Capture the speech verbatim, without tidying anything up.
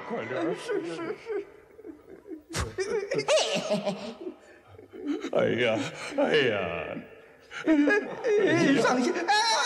快点儿！ 是是是。 哎呀，哎呀！ 上线！哎